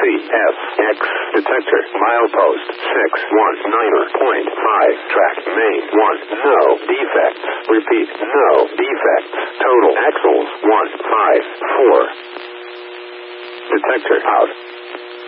CFX detector milepost 619.5 track main 1 no defects. Repeat, no defects. Total axles 154. Detector out.